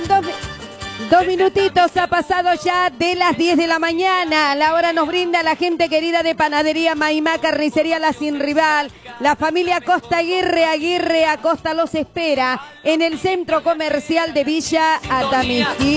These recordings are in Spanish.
Dos minutitos ha pasado ya de las 10 de la mañana. La hora nos brinda la gente querida de Panadería Maimá, Carnicería La Sin Rival. La familia Costa Aguirre Acosta los espera en el centro comercial de Villa Atamisquí.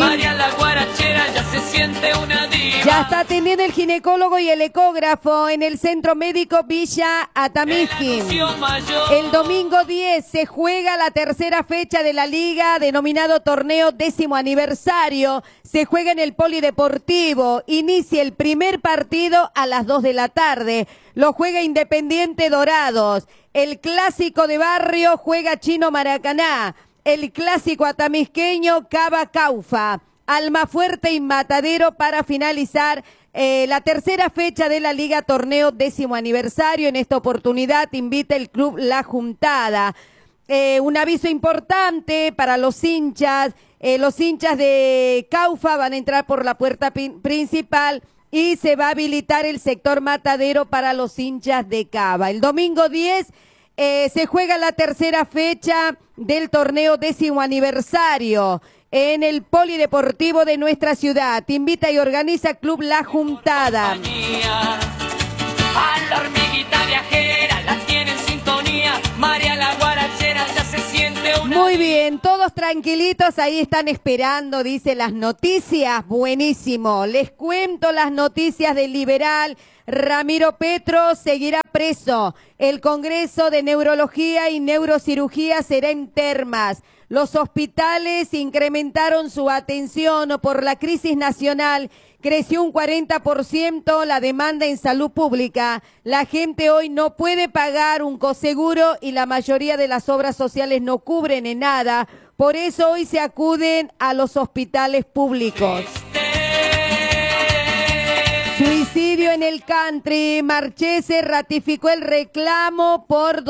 Ya está atendiendo el ginecólogo y el ecógrafo en el centro médico Villa Atamisquí. El domingo 10 se juega la tercera fecha de la liga denominado torneo 10º aniversario. Se juega en el Polideportivo. Inicia el primer partido a las 2 de la tarde. Lo juega Independiente Dorados. El clásico de barrio juega Chino Maracaná. El clásico atamisqueño Cava Caufa. Almafuerte y Matadero para finalizar la tercera fecha de la Liga Torneo 10º aniversario. En esta oportunidad invita el Club La Juntada. Un aviso importante para los hinchas. Los hinchas de Caufa van a entrar por la puerta principal y se va a habilitar el sector Matadero para los hinchas de Cava. El domingo 10 se juega la tercera fecha del torneo 10º aniversario en el Polideportivo de nuestra ciudad. Invita y organiza Club La Juntada. A la hormiguita viajera la tiene en sintonía. María la guarachera ya se siente una... Muy bien, todos tranquilitos, ahí están esperando, dice las noticias. Buenísimo, les cuento las noticias del liberal. Ramiro Petro seguirá preso. El Congreso de Neurología y Neurocirugía será en Termas. Los hospitales incrementaron su atención por la crisis nacional. Creció un 40% la demanda en salud pública. La gente hoy no puede pagar un coseguro y la mayoría de las obras sociales no cubren en nada. Por eso hoy se acuden a los hospitales públicos. Suicidio en el country. Marchese ratificó el reclamo por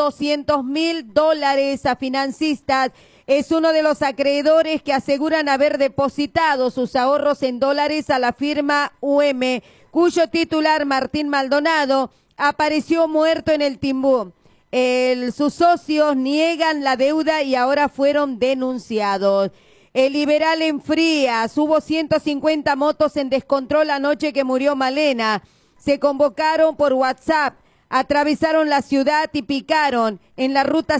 $200.000 a financistas. Es uno de los acreedores que aseguran haber depositado sus ahorros en dólares a la firma UM, cuyo titular, Martín Maldonado, apareció muerto en el Timbú. Sus socios niegan la deuda y ahora fueron denunciados. El liberal enfría. Hubo 150 motos en descontrol la noche que murió Malena. Se convocaron por WhatsApp. Atravesaron la ciudad y picaron en la ruta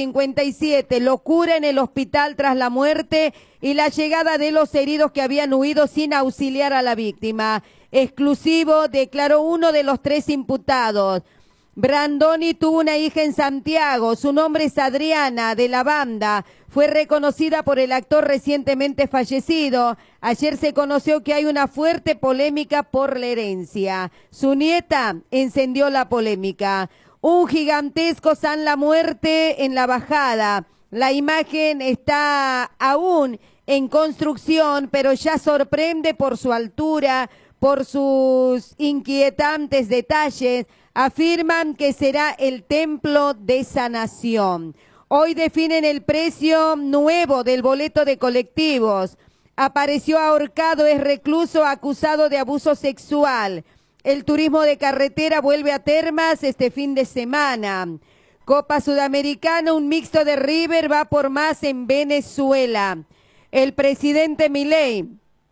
157. Locura en el hospital tras la muerte y la llegada de los heridos que habían huido sin auxiliar a la víctima. Exclusivo, declaró uno de los 3 imputados. Brandoni tuvo una hija en Santiago. Su nombre es Adriana, de la banda. Fue reconocida por el actor recientemente fallecido. Ayer se conoció que hay una fuerte polémica por la herencia. Su nieta encendió la polémica. Un gigantesco San La Muerte en la bajada. La imagen está aún en construcción, pero ya sorprende por su altura, por sus inquietantes detalles. Afirman que será el templo de sanación. Hoy definen el precio nuevo del boleto de colectivos. Apareció ahorcado, es recluso acusado de abuso sexual. El turismo de carretera vuelve a Termas este fin de semana. Copa Sudamericana, un mixto de River va por más en Venezuela. El presidente Milei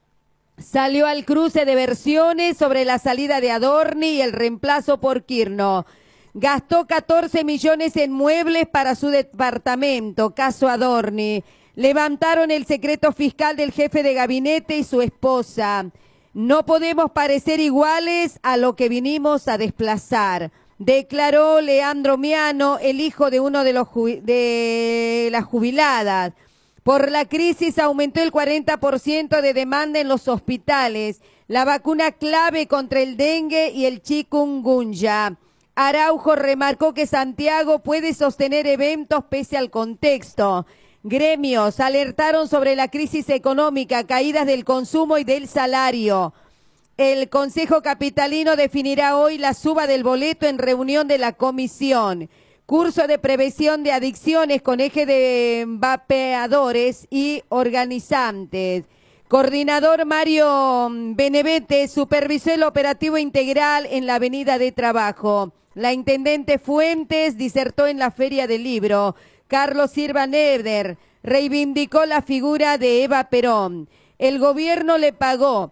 salió al cruce de versiones sobre la salida de Adorni y el reemplazo por Kirchner. Gastó 14 millones en muebles para su departamento, caso Adorni. Levantaron el secreto fiscal del jefe de gabinete y su esposa. No podemos parecer iguales a lo que vinimos a desplazar, declaró Leandro Miano, el hijo de uno de las jubiladas. Por la crisis aumentó el 40% de demanda en los hospitales. La vacuna clave contra el dengue y el chikungunya. Araujo remarcó que Santiago puede sostener eventos pese al contexto. Gremios alertaron sobre la crisis económica, caídas del consumo y del salario. El Consejo Capitalino definirá hoy la suba del boleto en reunión de la comisión. Curso de prevención de adicciones con eje de vapeadores y organizantes. Coordinador Mario Benevete supervisó el operativo integral en la Avenida de Trabajo. La intendente Fuentes disertó en la Feria del Libro. Carlos Silva Neder reivindicó la figura de Eva Perón. El gobierno le pagó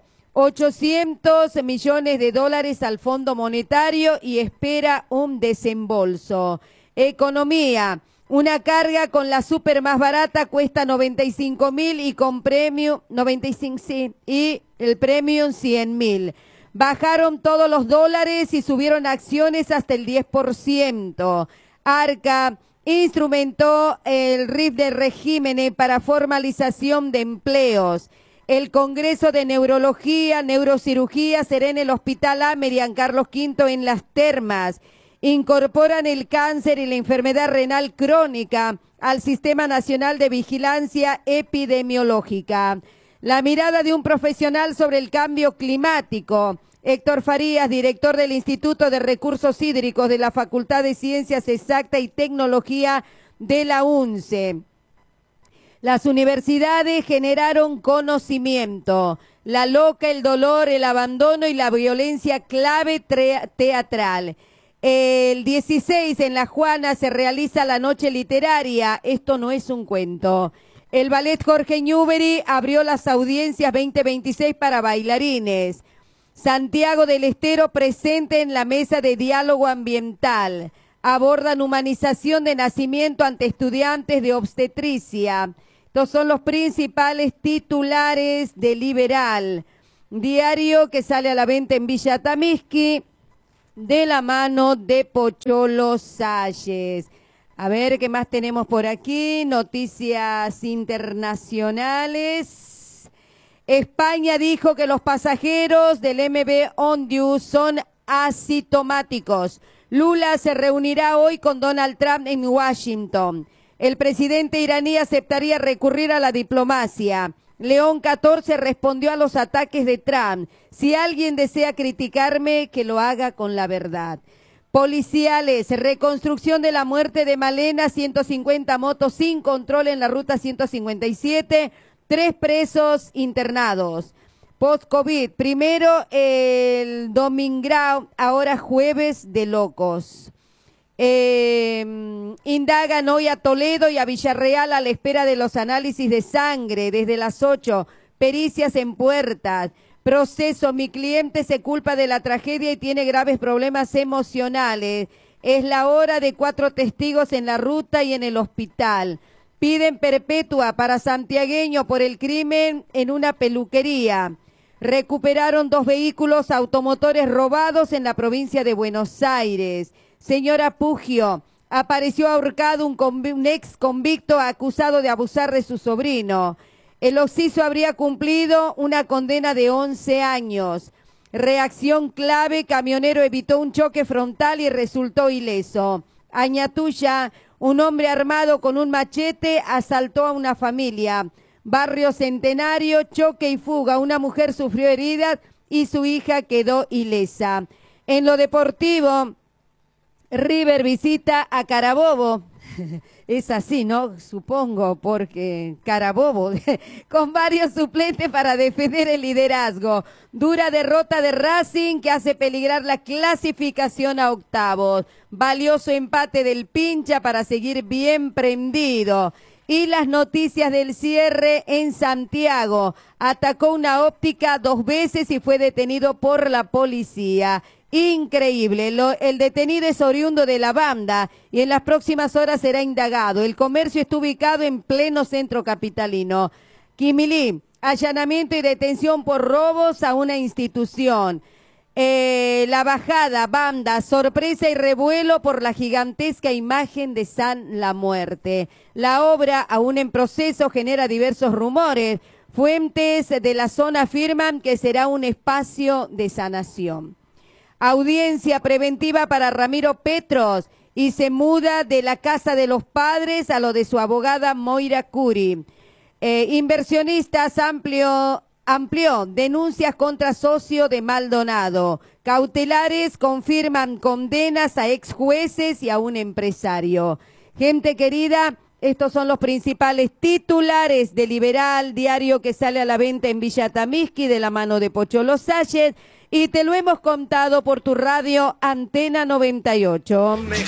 800 millones de dólares al Fondo Monetario y espera un desembolso. Economía. Una carga con la super más barata cuesta 95.000 y con premium 95, sí, y el premium 100.000. Bajaron todos los dólares y subieron acciones hasta el 10%. Arca instrumentó el RIF de regímenes para formalización de empleos. El Congreso de Neurología, Neurocirugía será en el Hospital Amerian Carlos V en Las Termas. Incorporan el cáncer y la enfermedad renal crónica al Sistema Nacional de Vigilancia Epidemiológica. La mirada de un profesional sobre el cambio climático. Héctor Farías, director del Instituto de Recursos Hídricos de la Facultad de Ciencias Exactas y Tecnología de la UNCE. Las universidades generaron conocimiento. La loca, el dolor, el abandono y la violencia clave teatral. El 16 en La Juana se realiza la noche literaria. Esto no es un cuento. El ballet Jorge Newbery abrió las audiencias 2026 para bailarines. Santiago del Estero presente en la mesa de diálogo ambiental. Abordan humanización de nacimiento ante estudiantes de obstetricia. Estos son los principales titulares de Liberal. Diario que sale a la venta en Villa Tamisqui de la mano de Pocholo Salles. A ver, ¿qué más tenemos por aquí? Noticias internacionales. España dijo que los pasajeros del MV Ondius son asintomáticos. Lula se reunirá hoy con Donald Trump en Washington. El presidente iraní aceptaría recurrir a la diplomacia. León XIV respondió a los ataques de Trump. Si alguien desea criticarme, que lo haga con la verdad. Policiales, reconstrucción de la muerte de Malena, 150 motos sin control en la ruta 157, 3 presos internados. Post-COVID, primero el Domingrao, ahora jueves de locos. Indagan hoy a Toledo y a Villarreal a la espera de los análisis de sangre desde las 8, pericias en puertas. Proceso, mi cliente se culpa de la tragedia y tiene graves problemas emocionales. Es la hora de 4 testigos en la ruta y en el hospital. Piden perpetua para santiagueño por el crimen en una peluquería. Recuperaron 2 vehículos automotores robados en la provincia de Buenos Aires. Señora Pugio, apareció ahorcado un ex convicto acusado de abusar de su sobrino. El occiso habría cumplido una condena de 11 años. Reacción clave, camionero evitó un choque frontal y resultó ileso. Añatuya, un hombre armado con un machete asaltó a una familia. Barrio Centenario, choque y fuga. Una mujer sufrió heridas y su hija quedó ilesa. En lo deportivo, River visita a Carabobo. Es así, ¿no? Supongo, porque Carabobo, con varios suplentes para defender el liderazgo. Dura derrota de Racing que hace peligrar la clasificación a octavos. Valioso empate del Pincha para seguir bien prendido. Y las noticias del cierre en Santiago. Atacó una óptica 2 veces y fue detenido por la policía. Increíble, el detenido es oriundo de la banda y en las próximas horas será indagado. El comercio está ubicado en pleno centro capitalino. Quimilí, allanamiento y detención por robos a una institución. La bajada, banda, sorpresa y revuelo por la gigantesca imagen de San la Muerte. La obra, aún en proceso, genera diversos rumores. Fuentes de la zona afirman que será un espacio de sanación. Audiencia preventiva para Ramiro Petros y se muda de la casa de los padres a lo de su abogada Moira Curi. Inversionistas amplió denuncias contra socio de Maldonado. Cautelares confirman condenas a ex jueces y a un empresario. Gente querida, estos son los principales titulares de Liberal, diario que sale a la venta en Villa Tamisqui de la mano de Pocholo Salles. Y te lo hemos contado por tu radio Antena 98.